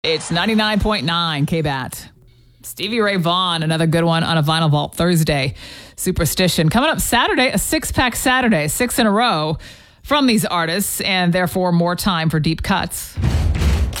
It's 99.9 KBAT. Stevie Ray Vaughan, another good one on a Vinyl Vault Thursday. Superstition. Coming up Saturday, a six-pack Saturday, 6 in a row from these artists, and therefore more time for deep cuts.